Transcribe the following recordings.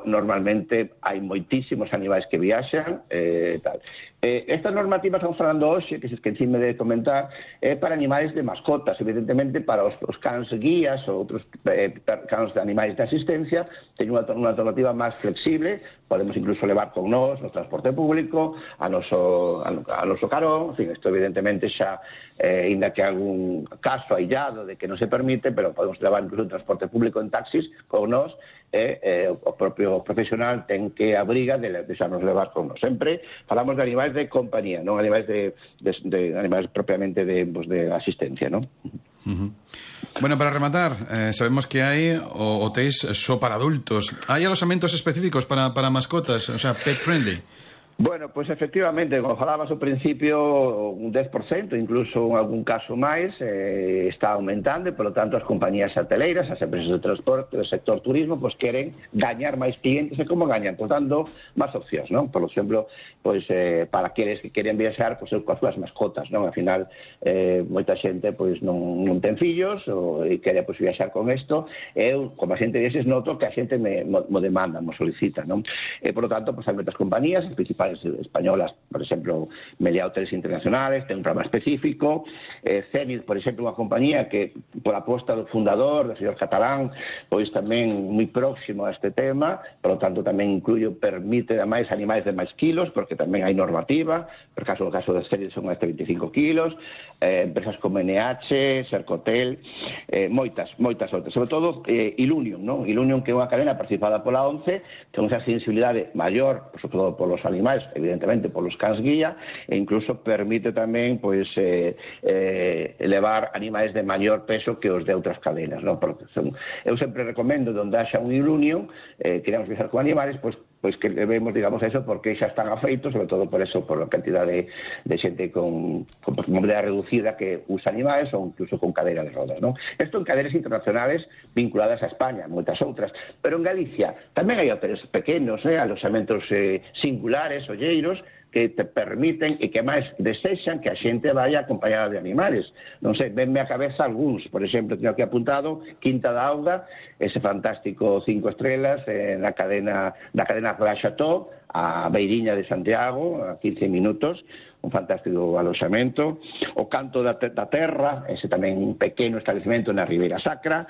normalmente hai moitísimos animais que viaxan, tal. Esta normativa estamos falando hoxe, que se esquecime de comentar, é para animais de mascotas, evidentemente para os cans guías ou outros cans de animais de asistencia, teñen unha alternativa máis flexible, podemos incluso levar con nós no transporte público, a noso carón, en fin, isto evidentemente xa, ainda que algún caso aillado de que non se permite, pero podemos levar incluso en transporte público en taxis con nós, o propio profesional ten que abriga de deixarnos levar con nós. Sempre falamos de animais de compañía, non animais de animais propiamente de asistencia, non? Bueno, para rematar, sabemos que hai hotéis só para adultos. Hai alojamentos específicos para mascotas, o sea, pet friendly? Bueno, pois efectivamente, como falabas ao principio, un 10%, incluso en algún caso máis, está aumentando e, polo tanto, as compañías hoteleiras, as empresas de transporte, do sector turismo, pois queren gañar máis clientes e como gañan, pois dando máis opcións, non? Por exemplo, pois para aqueles que queren viaxar, pois coas súas mascotas, non? Al final, moita xente pois non ten fillos e quere pois viaxar con isto. Eu, como a xente deses, noto que a xente mo demanda, mo solicita, non? E, por lo tanto, pois hai moitas compañías, as principais españolas, por exemplo, Meliá Hoteles Internacionales, ten un programa específico, Zenit, por exemplo, unha compañía que, por aposta do fundador, do señor Catalán, pois tamén moi próximo a este tema, por lo tanto tamén permite a máis animais de máis kilos, porque tamén hai normativa, por caso no caso de Zenit son hasta 25 kilos, empresas como NH, Sercotel, moitas outras, sobre todo Ilunion, non? Ilunion, que é unha cadena participada pola ONCE, ten unha sensibilidade maior, sobre todo polos animais, evidentemente polos cans guía, e incluso permite tamén pois levar animais de maior peso que os de outras cadenas, non? Porque eu sempre recomendo onde haxa un Ilunion, queremos viajar con animales, pois que levemos, digamos, eso, porque xa están afeitos, sobre todo por eso, por a cantidade de xente con movilidade reducida que usa animais ou incluso con cadeira de rodas, non? Isto en cadenas internacionales vinculadas a España, moitas outras, pero en Galicia tamén hai hoteles pequenos, alojamentos singulares, olleiros, que te permiten e que máis desexan que a xente vaya acompañada de animales. Non sei, venme a cabeza algúns, por exemplo, teño aquí apuntado Quinta da Auga, ese fantástico 5 estrelas da cadena Royal Chateau, a beiriña de Santiago, a 15 minutos, un fantástico aloxamento, o Canto da Terra, ese tamén un pequeno establecimento na Ribeira Sacra,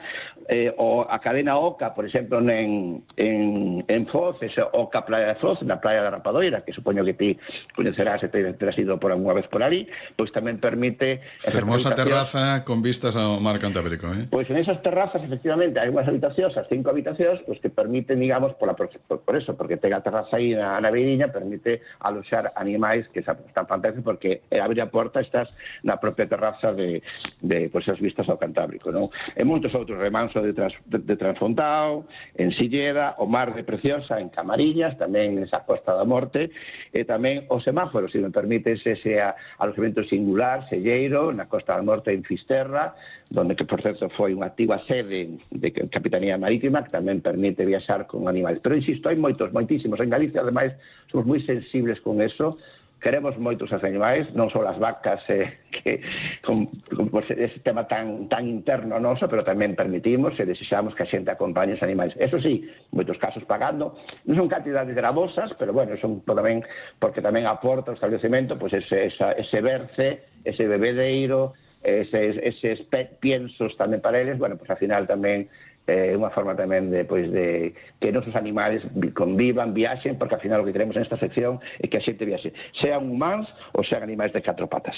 a cadena Oca, por exemplo, en Foz, ese Oca Playa de Foz, na Playa da Rapadoira, que supoño que ti coñecerás e terás ido por unha vez por ali, pois tamén permite... Fermosa terraza con vistas ao mar Cantábrico, Pois en esas terrazas, efectivamente, hai unhas habitacións, as 5 habitacións, pois que permiten, digamos, por eso, porque ten a terraza aí na beiriña, permite aloxar animais que están fantásticos, porque abrir a porta estás na propia terraza de pois, as vistas ao Cantábrico, non? E moitos outros, Remanso de Transfontao, en Silleda, o Mar de Preciosa, en Camariñas, tamén esa Costa da Morte, e tamén o Semáforo, se me permites, ese alojamento singular, selleiro, na Costa da Morte, en Fisterra, donde, que por certo foi unha activa sede de Capitanía Marítima, que tamén permite viaxar con animais. Pero, insisto, hai moitísimos. En Galicia, ademais, somos moi sensibles con eso. Queremos moitos os animais, non só as vacas, que con ese tema tan interno noso, pero tamén permitimos e desexamos que a xente acompañe os animais. Eso sí, moitos casos pagando, non son cantidades gravosas, pero bueno, son tamén, porque tamén aporta o establecemento, pois ese berce, ese bebedeiro, eses piensos tamén para eles, bueno, pois ao final tamén unha forma tamén de que nosos animales convivan, viaxen, porque ao final o que queremos nesta sección é que a xente viaxe, sean humanos ou sean animais de 4 patas.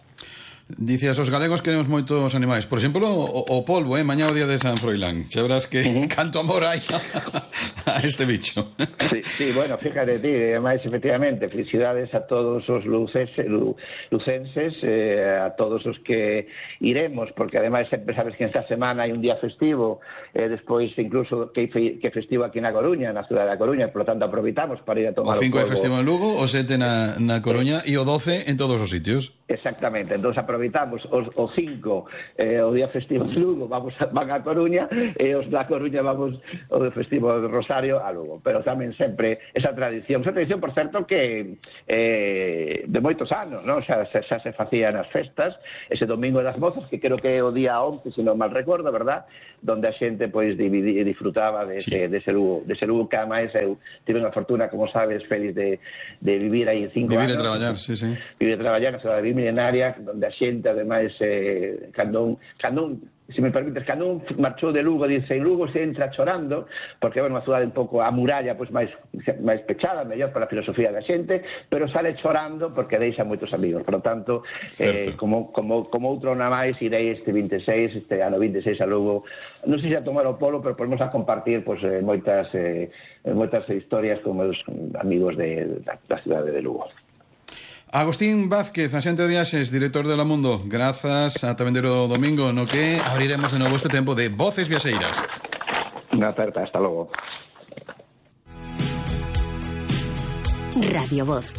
Dices, os galegos queremos moitos animais. Por exemplo, o polvo, mañá o día de San Froilán. Xa verás que canto amor hai a este bicho. Sí, bueno, fíjate ti, ademais, efectivamente, felicidades a todos os lucenses, a todos os que iremos, porque ademais sempre sabes que esta semana hai un día festivo, despois incluso que festivo aquí na Coruña, na cidade da Coruña, por lo tanto aproveitamos para ir a tomar o polvo. O 5 é festivo en Lugo, o 7 na Coruña e o 12 en todos os sitios. Exactamente, entón aproveitamos o 5 o día festivo de Lugo van a Coruña e os da Coruña vamos o festivo de Rosario a Lugo, pero tamén sempre esa tradición, por certo que de moitos anos, non? Xa se facía nas festas ese domingo das mozas, que creo que é o día 11, se non mal recordo, verdad, donde a xente pois disfrutaba dese Lugo, que ademais eu tive unha fortuna, como sabes, Félix, de vivir aí 5 anos. Vivir e traballar, sí. Vivir e traballar na cidade milenaria, donde a xente, ademais, cando se me permites, cando un marchou de Lugo, dice, en Lugo se entra chorando, porque é unha cidade un pouco a muralla, pois máis pechada, mellor para a filosofía da xente, pero sale chorando porque deixa moitos amigos. Por lo tanto, como outro na máis, irei este ano 26 a Lugo, non sei se a tomar o polo, pero podemos a compartir pois, moitas historias con meus amigos da cidade de Lugo. Agustín Vázquez, axente de viaxes, director de La Mundo, grazas, ata vendero domingo, no que abriremos de novo este tempo de Voces Viaxeiras. Unha aperta, hasta logo. Radio Voz.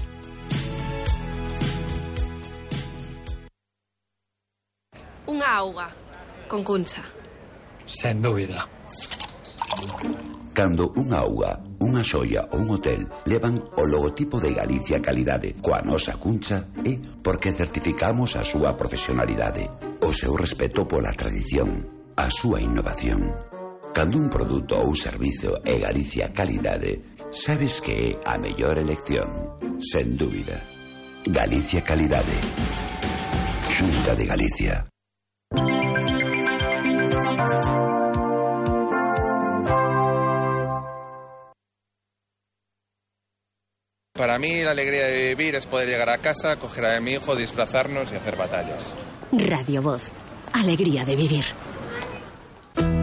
Unha auga, con Cuncha. Sen dúbida. Cando unha auga, unha xoia ou un hotel levan o logotipo de Galicia Calidade coa nosa Cuncha, é porque certificamos a súa profesionalidade, o seu respeto pola tradición, a súa innovación. Cando un produto ou servizo é Galicia Calidade, sabes que é a mellor elección, sen dúbida. Galicia Calidade. Xunta de Galicia. Para mí la alegría de vivir es poder llegar a casa, coger a mi hijo, disfrazarnos y hacer batallas. Radio Voz. Alegría de vivir.